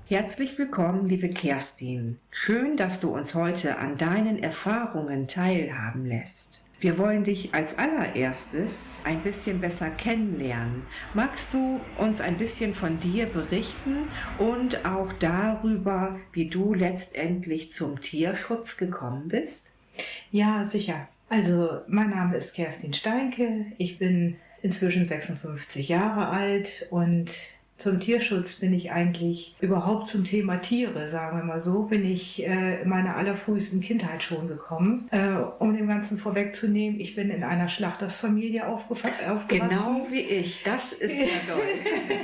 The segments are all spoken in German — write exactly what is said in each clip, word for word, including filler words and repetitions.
Herzlich willkommen, liebe Kerstin. Schön, dass du uns heute an deinen Erfahrungen teilhaben lässt. Wir wollen dich als allererstes ein bisschen besser kennenlernen. Magst du uns ein bisschen von dir berichten und auch darüber, wie du letztendlich zum Tierschutz gekommen bist? Ja, sicher. Also, mein Name ist Kerstin Steinke. Ich bin inzwischen sechsundfünfzig Jahre alt und zum Tierschutz bin ich eigentlich überhaupt zum Thema Tiere, sagen wir mal so, bin ich äh, in meiner allerfrühesten Kindheit schon gekommen. Äh, um dem Ganzen vorwegzunehmen, ich bin in einer Schlachtersfamilie aufgewachsen. Genau wie ich, das ist ja toll.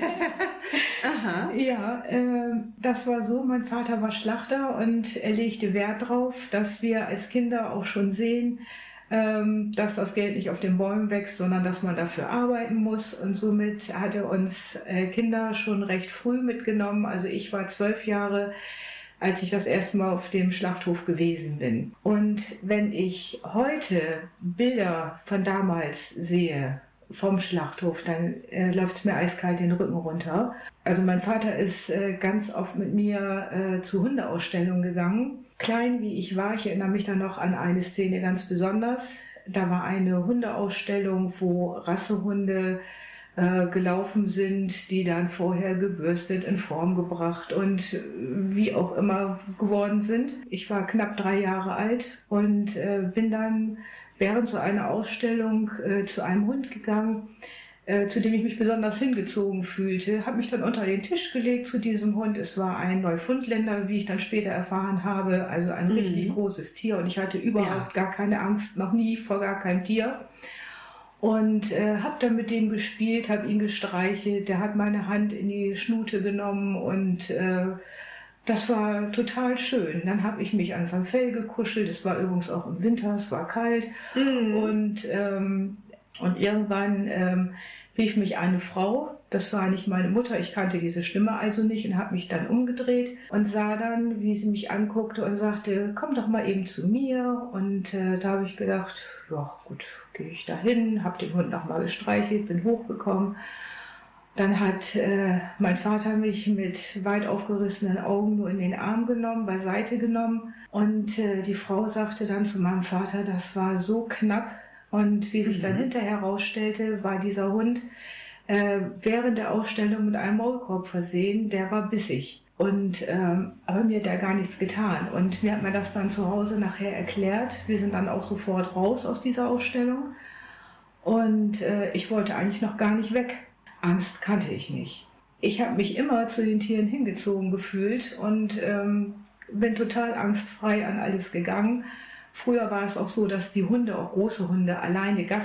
Aha. Ja, äh, das war so, mein Vater war Schlachter und er legte Wert darauf, dass wir als Kinder auch schon sehen, dass das Geld nicht auf den Bäumen wächst, sondern dass man dafür arbeiten muss. Und somit hat er uns Kinder schon recht früh mitgenommen. Also ich war zwölf Jahre, als ich das erste Mal auf dem Schlachthof gewesen bin. Und wenn ich heute Bilder von damals sehe, vom Schlachthof, dann äh, läuft es mir eiskalt den Rücken runter. Also mein Vater ist äh, ganz oft mit mir äh, zu Hundeausstellungen gegangen. Klein wie ich war, ich erinnere mich dann noch an eine Szene ganz besonders. Da war eine Hundeausstellung, wo Rassehunde äh, gelaufen sind, die dann vorher gebürstet, in Form gebracht und äh, wie auch immer geworden sind. Ich war knapp drei Jahre alt und äh, bin dann während so einer Ausstellung äh, zu einem Hund gegangen, äh, zu dem ich mich besonders hingezogen fühlte, habe mich dann unter den Tisch gelegt zu diesem Hund. Es war ein Neufundländer, wie ich dann später erfahren habe, also ein mhm. richtig großes Tier und ich hatte überhaupt ja. gar keine Angst, noch nie vor gar keinem Tier. Und äh, habe dann mit dem gespielt, habe ihn gestreichelt, der hat meine Hand in die Schnute genommen und äh, das war total schön. Dann habe ich mich an seinem Fell gekuschelt. Es war übrigens auch im Winter, es war kalt. Mm. Und, ähm, und irgendwann ähm, rief mich eine Frau, das war nicht meine Mutter, ich kannte diese Stimme also nicht und habe mich dann umgedreht und sah dann, wie sie mich anguckte und sagte, komm doch mal eben zu mir. Und äh, da habe ich gedacht, ja gut, gehe ich da hin, habe den Hund nochmal gestreichelt, bin hochgekommen. Dann hat äh, mein Vater mich mit weit aufgerissenen Augen nur in den Arm genommen, beiseite genommen. Und äh, die Frau sagte dann zu meinem Vater, das war so knapp. Und wie sich mhm. dann hinterher herausstellte, war dieser Hund äh, während der Ausstellung mit einem Maulkorb versehen, der war bissig. Und ähm, aber mir hat er gar nichts getan. Und mir hat man das dann zu Hause nachher erklärt. Wir sind dann auch sofort raus aus dieser Ausstellung. Und äh, ich wollte eigentlich noch gar nicht weg. Angst kannte ich nicht. Ich habe mich immer zu den Tieren hingezogen gefühlt und ähm, bin total angstfrei an alles gegangen. Früher war es auch so, dass die Hunde, auch große Hunde, alleine Gassi